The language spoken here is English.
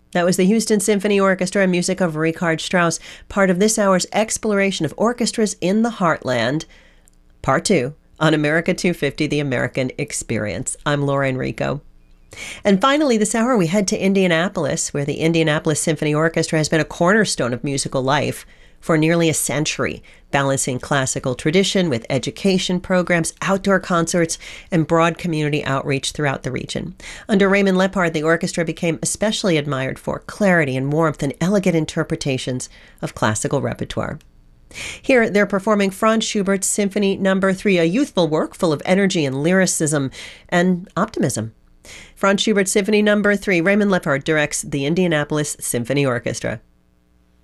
That was the Houston Symphony Orchestra and music of Richard Strauss, part of this hour's exploration of orchestras in the heartland, part 2, on America 250, The American Experience. I'm Laura Enrico. And finally, this hour we head to Indianapolis, where the Indianapolis Symphony Orchestra has been a cornerstone of musical life for nearly a century, balancing classical tradition with education programs, outdoor concerts, and broad community outreach throughout the region. Under Raymond Lepard, the orchestra became especially admired for clarity and warmth and elegant interpretations of classical repertoire. Here, they're performing Franz Schubert's Symphony No. 3, a youthful work full of energy and lyricism and optimism. Franz Schubert's Symphony No. 3, Raymond Lepard directs the Indianapolis Symphony Orchestra.